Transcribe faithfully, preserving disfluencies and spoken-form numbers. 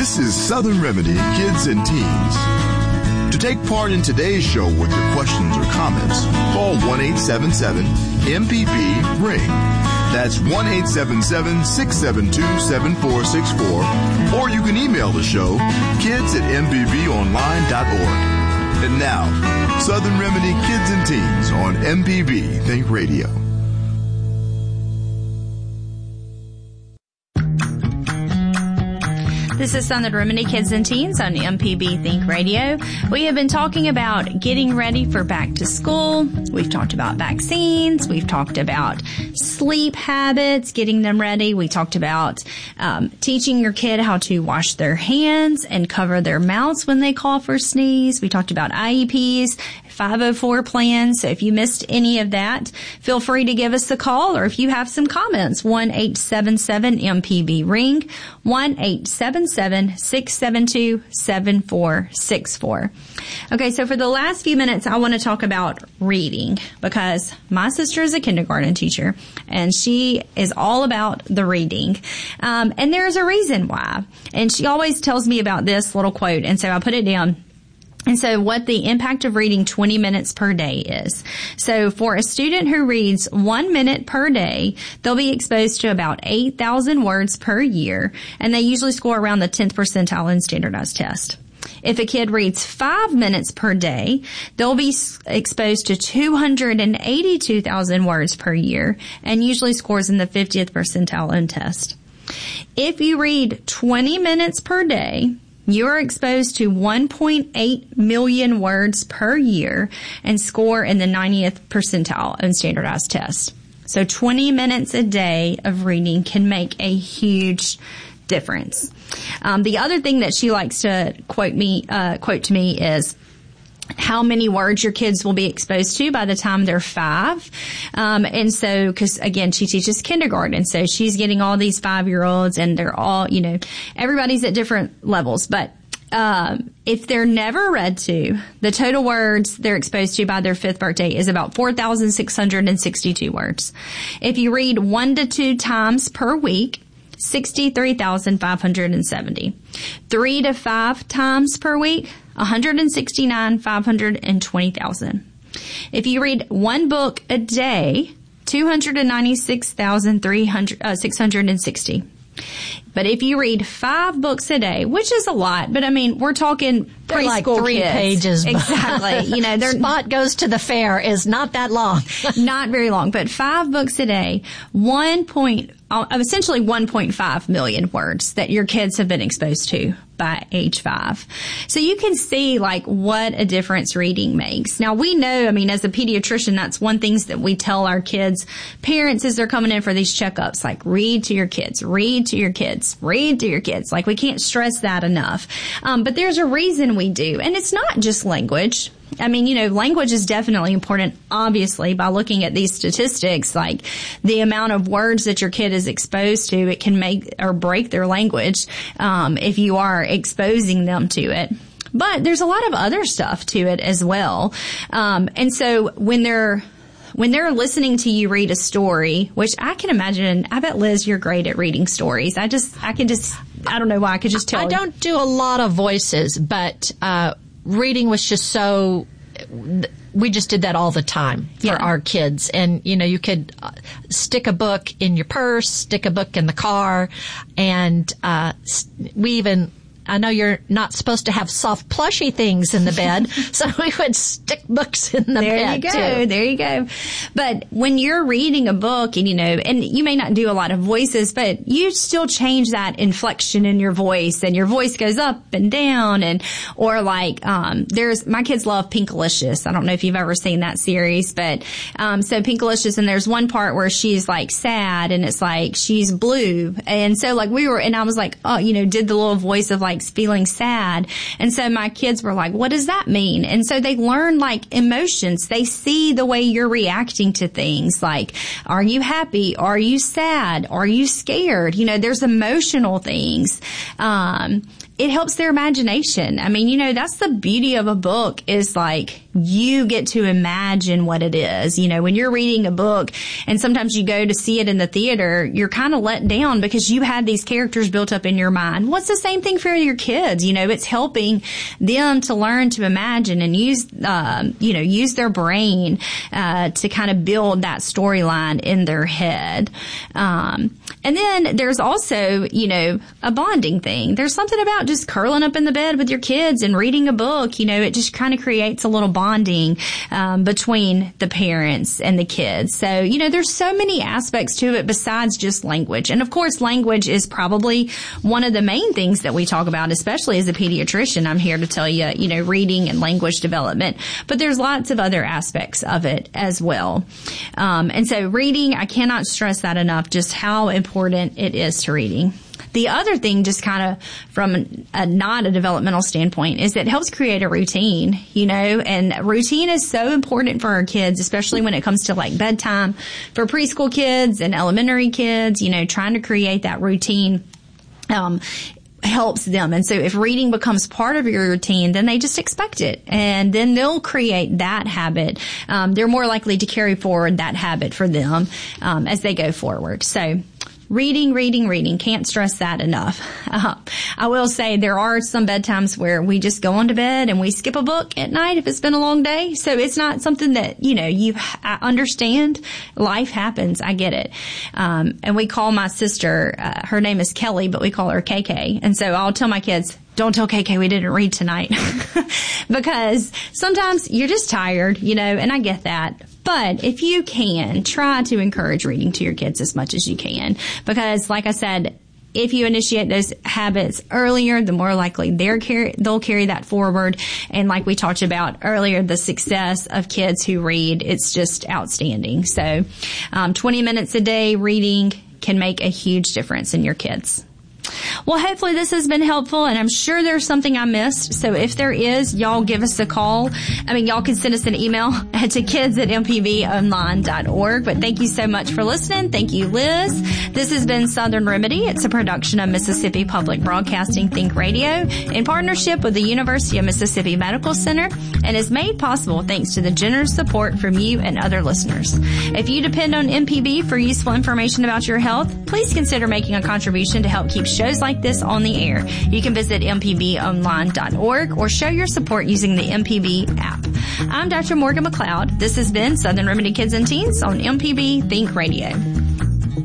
This is Southern Remedy Kids and Teens. To take part in today's show with your questions or comments, call one eight seven seven M P B ring. That's one eight seven seven, six seven two, seven four six four. Or you can email the show, kids at m p b online dot org. And now, Southern Remedy Kids and Teens on M P B Think Radio. This is Southern Remedy Kids and Teens on M P B Think Radio. We have been talking about getting ready for back to school. We've talked about vaccines. We've talked about sleep habits, getting them ready. We talked about um, teaching your kid how to wash their hands and cover their mouths when they cough or sneeze. We talked about I E Ps, five oh four plans. So if you missed any of that, feel free to give us a call, or if you have some comments, one eight seven seven M P B ring, one eight seven seven, six seven two, seven four six four. Okay, so for the last few minutes, I want to talk about reading, because my sister is a kindergarten teacher and she is all about the reading. Um, and there's a reason why. And she always tells me about this little quote, and so I put it down. And so what the impact of reading twenty minutes per day is. So for a student who reads one minute per day, they'll be exposed to about eight thousand words per year, and they usually score around the tenth percentile in standardized test. If a kid reads five minutes per day, they'll be exposed to two hundred eighty-two thousand words per year, and usually scores in the fiftieth percentile in test. If you read twenty minutes per day, you are exposed to one point eight million words per year and score in the ninetieth percentile in standardized tests. So twenty minutes a day of reading can make a huge difference. Um, the other thing that she likes to quote me, uh, quote to me is how many words your kids will be exposed to by the time they're five. Um, and so, because again, she teaches kindergarten, so she's getting all these five-year-olds, and they're all, you know, everybody's at different levels. But um, if they're never read to, the total words they're exposed to by their fifth birthday is about four thousand six hundred sixty-two words. If you read one to two times per week, sixty-three thousand five hundred seventy. Three to five times per week, one hundred sixty-nine thousand five hundred twenty thousand. If you read one book a day, two hundred ninety-six thousand six hundred sixty. But if you read five books a day, which is a lot, but I mean, we're talking they're preschool like three kids. pages. Exactly. You know, they're Spot Goes to the Fair is not that long. Not very long, but five books a day, one point, uh, essentially one point five million words that your kids have been exposed to by age five. So you can see like what a difference reading makes. Now we know, I mean, as a pediatrician, that's one thing that we tell our kids, parents, as they're coming in for these checkups, like read to your kids, read to your kids, read to your kids. Like we can't stress that enough. Um, but there's a reason we do. And it's not just language. I mean, you know, language is definitely important, obviously, by looking at these statistics, like the amount of words that your kid is exposed to, it can make or break their language, um, if you are exposing them to it. But there's a lot of other stuff to it as well. Um, and so when they're, when they're listening to you read a story, which I can imagine, I bet, Liz, you're great at reading stories. I just, I can just, I don't know why, I could just tell. I don't do a lot of voices, but, uh, reading was just so, we just did that all the time for yeah. our kids. And, you know, you could uh, stick a book in your purse, stick a book in the car, and uh, we even, I know you're not supposed to have soft plushy things in the bed, so we would stick books in the there bed you go, too. There you go. But when you're reading a book, and you know, and you may not do a lot of voices, but you still change that inflection in your voice, and your voice goes up and down, and or like um there's my kids love Pinkalicious. I don't know if you've ever seen that series, but um so Pinkalicious, and there's one part where she's like sad, and it's like she's blue, and so like we were, and I was like, oh, you know, did the little voice of like feeling sad. And so my kids were like, what does that mean? And so they learn like emotions. They see the way you're reacting to things. Like, are you happy? Are you sad? Are you scared? You know, there's emotional things. Um, it helps their imagination. I mean, you know, that's the beauty of a book, is like, you get to imagine what it is. You know, when you're reading a book and sometimes you go to see it in the theater, you're kind of let down because you had these characters built up in your mind. What's the same thing for your kids? You know, it's helping them to learn to imagine and use, um, you know, use their brain, uh, to kind of build that storyline in their head. Um, and then there's also, you know, a bonding thing. There's something about just curling up in the bed with your kids and reading a book. You know, it just kind of creates a little bonding um, between the parents and the kids. So, you know, there's so many aspects to it besides just language. And of course, language is probably one of the main things that we talk about, especially as a pediatrician. I'm here to tell you, you know, reading and language development. But there's lots of other aspects of it as well. Um, and so reading, I cannot stress that enough, just how important it is to reading. The other thing, just kind of from a not a developmental standpoint, is it helps create a routine, you know, and routine is so important for our kids, especially when it comes to like bedtime for preschool kids and elementary kids, you know, trying to create that routine, um, helps them. And so if reading becomes part of your routine, then they just expect it. And then they'll create that habit. Um, they're more likely to carry forward that habit for them, um, as they go forward. So, Reading, reading, reading. Can't stress that enough. Uh, I will say there are some bedtimes where we just go on to bed and we skip a book at night if it's been a long day. So it's not something that, you know, you I understand. Life happens. I get it. Um, and we call my sister, uh, her name is Kelly, but we call her K K. And so I'll tell my kids, don't tell K K we didn't read tonight. Because sometimes you're just tired, you know, and I get that. But if you can, try to encourage reading to your kids as much as you can. Because, like I said, if you initiate those habits earlier, the more likely they're carry, they'll carry that forward. And like we talked about earlier, the success of kids who read, it's just outstanding. So um, twenty minutes a day reading can make a huge difference in your kids. Well, hopefully this has been helpful, and I'm sure there's something I missed. So if there is, y'all give us a call. I mean, y'all can send us an email to kids at m p b online dot org. But thank you so much for listening. Thank you, Liz. This has been Southern Remedy. It's a production of Mississippi Public Broadcasting Think Radio in partnership with the University of Mississippi Medical Center, and is made possible thanks to the generous support from you and other listeners. If you depend on M P B for useful information about your health, please consider making a contribution to help keep shows like this on the air. You can visit m p b online dot org or show your support using the M P B app. I'm Doctor Morgan McLeod. This has been Southern Remedy Kids and Teens on M P B Think Radio.